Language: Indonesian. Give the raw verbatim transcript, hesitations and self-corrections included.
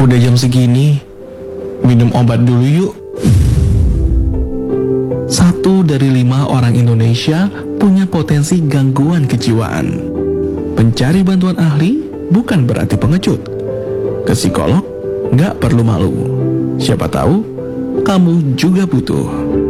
Udah jam segini, minum obat dulu yuk. Satu dari lima orang Indonesia punya potensi gangguan kejiwaan. Pencari bantuan ahli bukan berarti pengecut. Ke psikolog nggak perlu malu. Siapa tahu kamu juga butuh.